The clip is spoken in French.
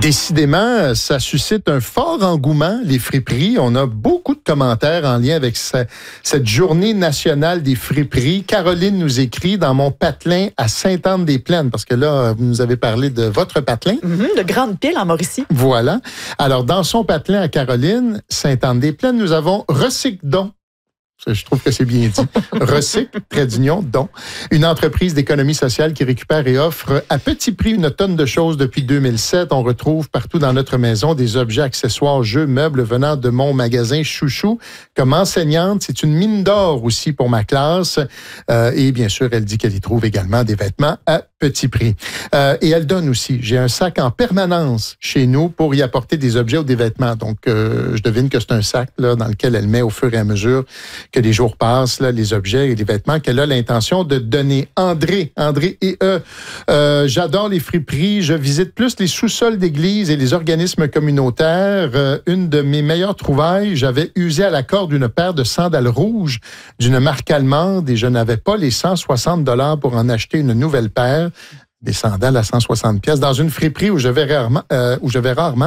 Décidément, ça suscite un fort engouement, les friperies. On a beaucoup de commentaires en lien avec cette journée nationale des friperies. Caroline nous écrit dans mon patelin à Sainte-Anne-des-Plaines, parce que là, vous nous avez parlé de votre patelin. De Grande Pile en Mauricie. Voilà. Alors, dans son patelin à Caroline, Sainte-Anne-des-Plaines, nous avons Recyc-Don. Je trouve que c'est bien dit. Recyc, trait d'union, don. Une entreprise d'économie sociale qui récupère et offre à petit prix une tonne de choses depuis 2007. On retrouve partout dans notre maison des objets, accessoires, jeux, meubles venant de mon magasin Chouchou. Comme enseignante, c'est une mine d'or aussi pour ma classe. Et bien sûr, elle dit qu'elle y trouve également des vêtements à petit prix. Et elle donne aussi. J'ai un sac en permanence chez nous pour y apporter des objets ou des vêtements. Donc, je devine que c'est un sac là, dans lequel elle met au fur et à mesure que les jours passent, là, les objets et les vêtements qu'elle a l'intention de donner. André et j'adore les friperies. Je visite plus les sous-sols d'églises et les organismes communautaires. Une de mes meilleures trouvailles, j'avais usé à la corde une paire de sandales rouges d'une marque allemande et je n'avais pas les 160 $ pour en acheter une nouvelle paire. Des sandales à 160 pièces dans une friperie où je vais rarement.